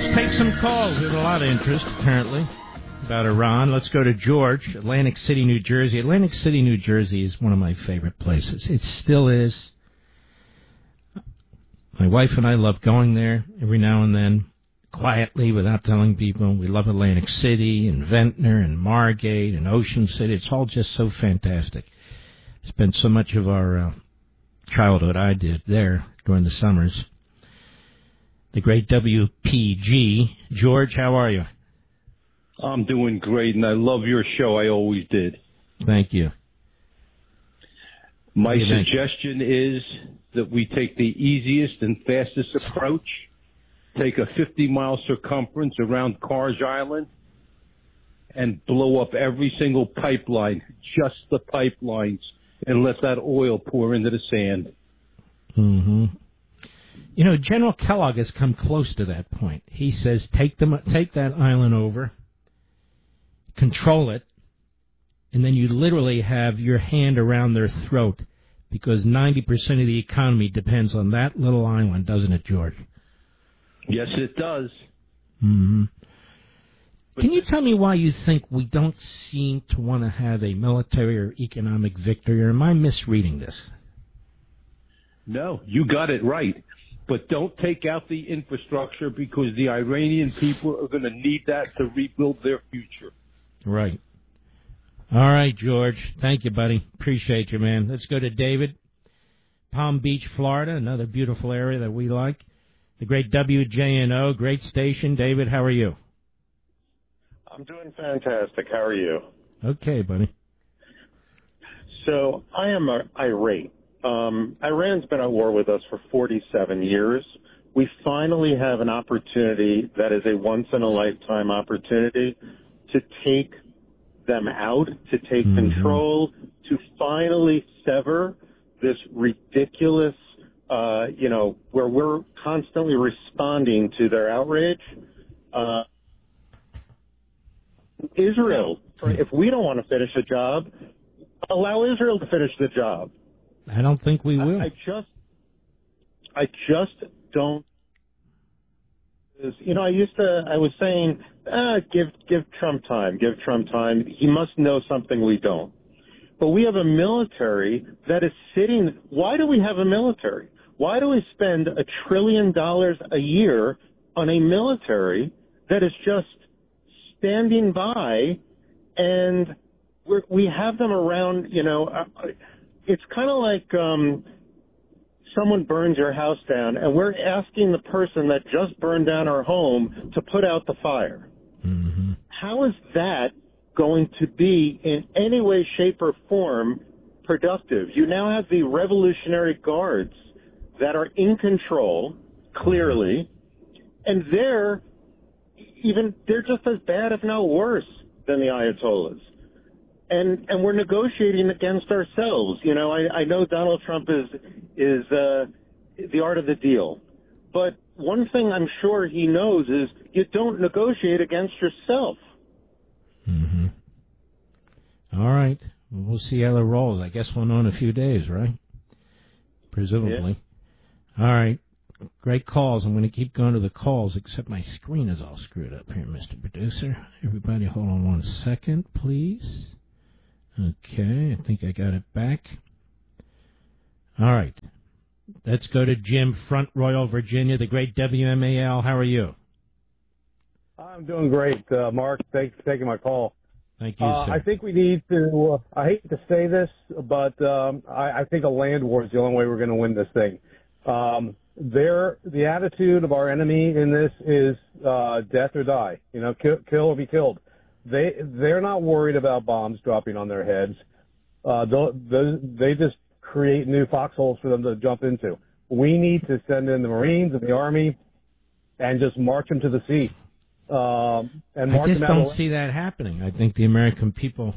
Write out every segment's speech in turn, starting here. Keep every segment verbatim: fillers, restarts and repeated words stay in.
Take some calls. There's a lot of interest, apparently, about Iran. Let's go to George, Atlantic City, New Jersey. Atlantic City, New Jersey is one of my favorite places. It still is. My wife and I love going there every now and then, quietly, without telling people. We love Atlantic City and Ventnor and Margate and Ocean City. It's all just so fantastic. Spent so much of our uh, childhood, I did, there during the summers. The great W P G. George, how are you? I'm doing great, and I love your show. I always did. Thank you. My you suggestion is that we take the easiest and fastest approach, take a fifty-mile circumference around Carr's Island, and blow up every single pipeline, just the pipelines, and let that oil pour into the sand. Mm-hmm. You know, General Kellogg has come close to that point. He says, take them, take that island over, control it, and then you literally have your hand around their throat because ninety percent of the economy depends on that little island, doesn't it, George? Yes, it does. Mm-hmm. Can you tell me why you think we don't seem to want to have a military or economic victory, or am I misreading this? No, you got it right. But don't take out the infrastructure because the Iranian people are going to need that to rebuild their future. Right. All right, George. Thank you, buddy. Appreciate you, man. Let's go to David. Palm Beach, Florida, another beautiful area that we like. The great W J N O, great station. David, how are you? I'm doing fantastic. How are you? Okay, buddy. So I am uh, irate. Um, Iran's been at war with us for forty-seven years. We finally have an opportunity that is a once-in-a-lifetime opportunity to take them out, to take mm-hmm. control, to finally sever this ridiculous, uh, you know, where we're constantly responding to their outrage. Uh, Israel, if we don't want to finish a job, allow Israel to finish the job. I don't think we will. I, I just, I just don't. You know, I used to. I was saying, ah, give give Trump time, give Trump time. He must know something we don't. But we have a military that is sitting. Why do we have a military? Why do we spend a trillion dollars a year on a military that is just standing by, and we're, we have them around? You know. Uh, It's kind of like um, someone burns your house down, and we're asking the person that just burned down our home to put out the fire. Mm-hmm. How is that going to be in any way, shape, or form productive? You now have the Revolutionary Guards that are in control, clearly, and they're even they're just as bad, if not worse, than the Ayatollahs. And and we're negotiating against ourselves. You know, I, I know Donald Trump is is uh, the art of the deal, but one thing I'm sure he knows is you don't negotiate against yourself. Mm-hmm. All right, we'll see how it rolls. I guess we'll know in a few days, right? Presumably. Yeah. All right, great calls. I'm going to keep going to the calls, except my screen is all screwed up here, Mister Producer. Everybody, hold on one second, please. Okay, I think I got it back. All right. Let's go to Jim, Front Royal, Virginia, the great W M A L. How are you? I'm doing great, uh, Mark. Thanks for taking my call. Thank you, uh, sir. I think we need to, uh, I hate to say this, but um, I, I think a land war is the only way we're going to win this thing. Um, their, the attitude of our enemy in this is uh, death or die. You know, kill, kill or be killed. They they're not worried about bombs dropping on their heads. Uh, they, they just create new foxholes for them to jump into. We need to send in the Marines and the Army and just march them to the sea. Um, and march I just them don't out see that happening. I think the American people,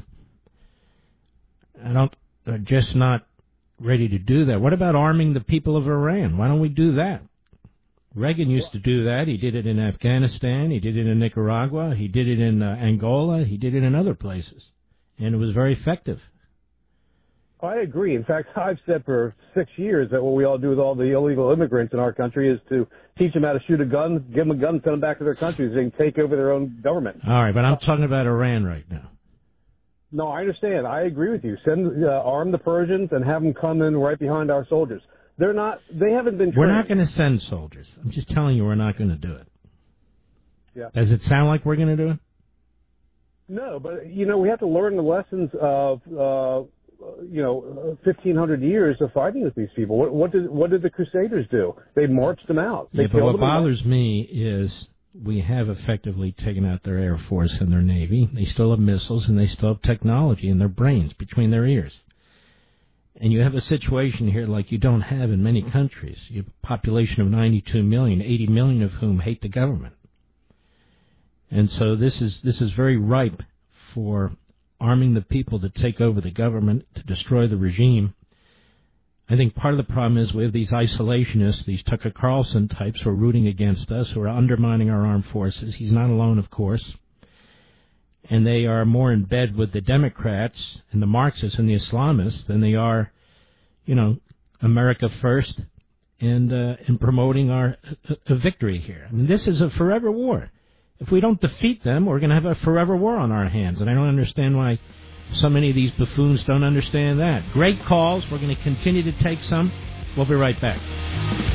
I don't, are just not ready to do that. What about arming the people of Iran? Why don't we do that? Reagan used to do that. He did it in Afghanistan. He did it in Nicaragua. He did it in uh, Angola. He did it in other places. And it was very effective. I agree. In fact, I've said for six years that what we all do with all the illegal immigrants in our country is to teach them how to shoot a gun, give them a gun, send them back to their countries, and take over their own government. All right, but I'm talking about Iran right now. No, I understand. I agree with you. Send, uh, arm the Persians and have them come in right behind our soldiers. They're not, they haven't been trained. We're not going to send soldiers. I'm just telling you we're not going to do it. Yeah. Does it sound like we're going to do it? No, but, you know, we have to learn the lessons of, uh, you know, fifteen hundred years of fighting with these people. What, what did what did the Crusaders do? They marched them out. They yeah, but what them bothers me is we have effectively taken out their Air Force and their Navy. They still have missiles and they still have technology in their brains, between their ears. And you have a situation here like you don't have in many countries. You have a population of ninety-two million, eighty million of whom hate the government. And so this is this is very ripe for arming the people to take over the government, to destroy the regime. I think part of the problem is we have these isolationists, these Tucker Carlson types who are rooting against us, who are undermining our armed forces. He's not alone, of course. And they are more in bed with the Democrats and the Marxists and the Islamists than they are, you know, America first and, uh, and promoting our a, a victory here. I mean, this is a forever war. If we don't defeat them, we're going to have a forever war on our hands. And I don't understand why so many of these buffoons don't understand that. Great calls. We're going to continue to take some. We'll be right back.